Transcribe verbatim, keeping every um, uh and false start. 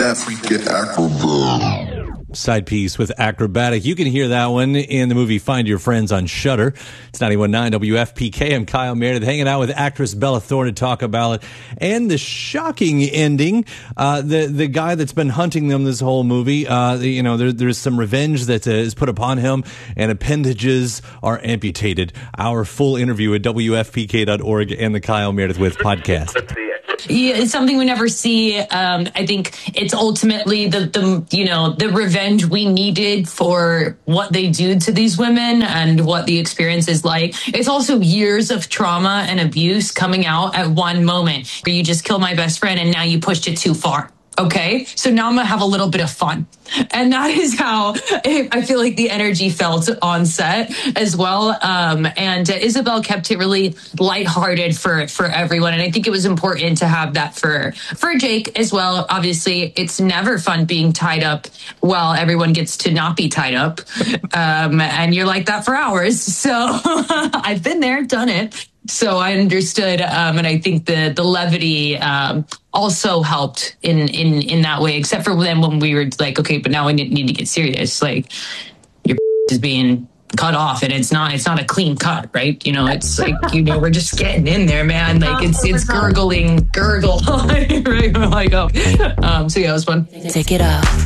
that freaking acrobat. Side piece with Acrobatic. You can hear that one in the movie Find Your Friends on Shudder. It's ninety-one point nine W F P K. I'm Kyle Meredith, hanging out with actress Bella Thorne to talk about it. And the shocking ending, uh, the the guy that's been hunting them this whole movie, uh, you know, there, there's some revenge that uh, is put upon him, and appendages are amputated. Our full interview at W F P K dot org and the Kyle Meredith With podcast. Yeah, it's something we never see. Um, I think it's ultimately the, the, you know, the revenge we needed for what they do to these women and what the experience is like. It's also years of trauma and abuse coming out at one moment where you just killed my best friend and now you pushed it too far. Okay, so now I'm going to have a little bit of fun. And that is how I feel like the energy felt on set as well. Um, and uh, Isabel kept it really lighthearted for, for everyone. And I think it was important to have that for, for Jake as well. Obviously, it's never fun being tied up while everyone gets to not be tied up. Um, and you're like that for hours. So I've been there, done it. So I understood, um, and I think the the levity um, also helped in, in, in that way, except for then when we were like, okay, but now we need to get serious. Like, your is being cut off, and it's not it's not a clean cut, right? You know, it's like, you know, we're just getting in there, man. Like, it's it's gurgling, gurgle, right? I'm like, oh. Um, so yeah, it was fun. Take it off.